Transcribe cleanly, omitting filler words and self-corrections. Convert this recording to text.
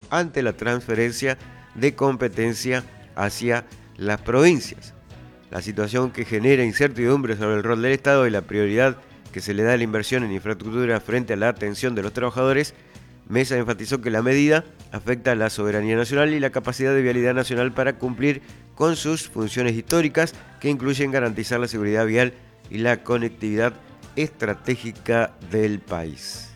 ante la transferencia de competencia hacia las provincias. La situación que genera incertidumbre sobre el rol del Estado y la prioridad que se le da a la inversión en infraestructura frente a la atención de los trabajadores. Mesa enfatizó que la medida afecta a la soberanía nacional y la capacidad de vialidad nacional para cumplir con sus funciones históricas, que incluyen garantizar la seguridad vial y la conectividad estratégica del país.